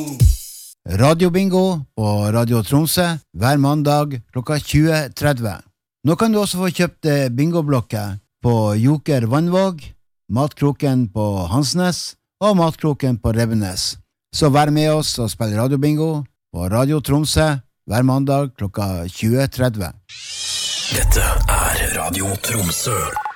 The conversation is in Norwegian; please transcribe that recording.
Radiobingo på Radio Tromsø hver mandag klokka 20.30. Nå kan du også få kjøpt bingoblokker på Joker Vannvåg, Matkroken på Hansnes og Matkroken på Revenes. Så vær med oss og spill radiobingo på Radio Tromsø hver mandag klokka 20.30. Dette Radio Tromsø.